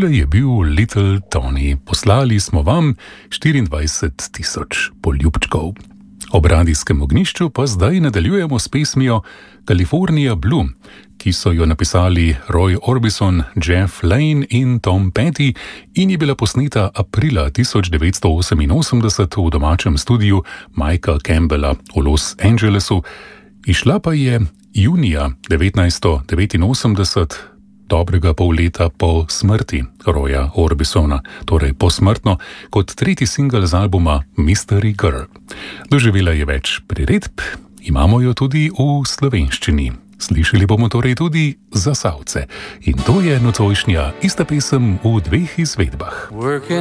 Tole je bil Little Tony. Poslali smo vam 24,000 poljubčkov. Ob radijskem ognjišču pa zdaj nadaljujemo s pesmijo California Blue, ki so jo napisali Roy Orbison, Jeff Lane in Tom Petty in je bila posneta aprila 1988 v domačem studiu Mikea Campbella v Los Angelesu. Išla pa je junija 1989, dobrega pol leta po smrti Roya Orbisona, torej posmrtno, kot tretji singel z albuma Mystery Girl. Doživela je več priredb, imamo jo tudi v slovenščini. Slišali bomo torej tudi Zasavce. In to je nocojšnja ista pesem v dveh izvedbah.